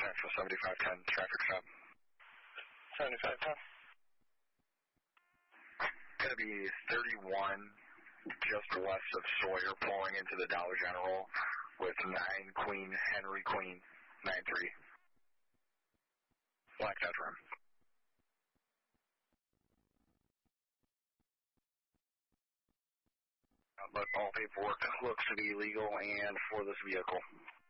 Central 7510, traffic stop. 7510. Going to be 31 just west of Sawyer, pulling into the Dollar General with 9 Queen, Henry Queen, 93. Black Dodge Ram. But all paperwork looks to be legal and for this vehicle.